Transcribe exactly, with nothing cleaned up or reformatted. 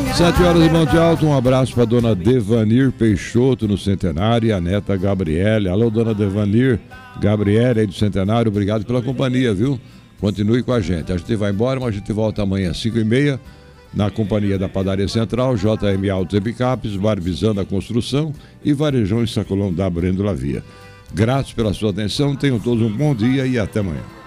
Sete horas em Monte Alto, um abraço para dona Devanir Peixoto no Centenário e a neta Gabriele. Alô, dona Devanir, Gabriele aí do Centenário, obrigado pela companhia, viu? Continue com a gente. A gente vai embora, mas a gente volta amanhã às cinco e meia na companhia da Padaria Central, J M Autos e Picapes, Barbizando a Construção e Varejão e Sacolão da Brendo Lavia. Gratos pela sua atenção, tenham todos um bom dia e até amanhã.